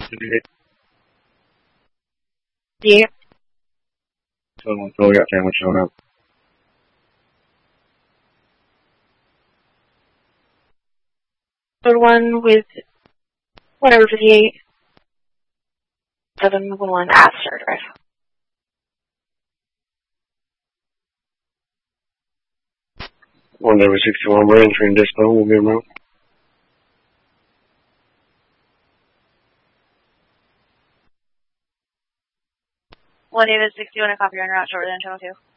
Yeah. So we got family showing up. Code 1 with whatever 58. 711 Astor Drive. One David 61, we're entering dispo, we'll be remote. 1 David 61, a copy on route shorter than channel 2.